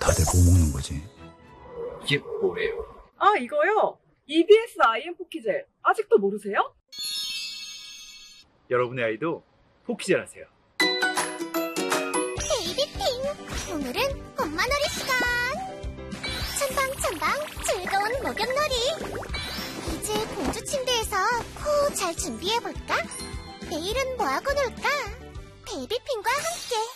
다들 뭐 먹는 거지? 이게 뭐예요? 아, 이거요? EBS IM 포키젤. 아직도 모르세요? 여러분의 아이도 포키젤하세요. 베이비핑, 오늘은 엄마놀이 시간. 첨방첨방 즐거운 목욕놀이. 이제 공주 침대에서 코 잘 준비해볼까? 내일은 뭐하고 놀까? 베이비핑과 함께.